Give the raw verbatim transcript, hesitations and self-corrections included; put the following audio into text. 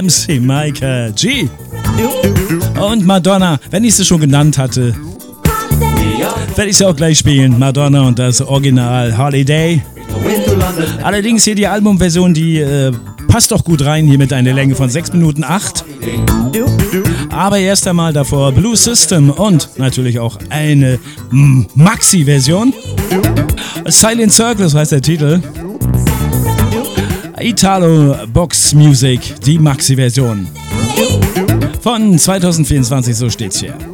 M C Micah G. Und Madonna, wenn ich sie schon genannt hatte, werde ich sie auch gleich spielen. Madonna und das Original Holiday. Allerdings hier die Albumversion, die äh, passt doch gut rein, hier mit einer Länge von sechs Minuten acht. Aber erst einmal davor Blue System und natürlich auch eine Maxi-Version. Silent Circle, das heißt der Titel. Italo Box Music, die Maxi-Version. Von zwanzig vierundzwanzig, so steht's hier.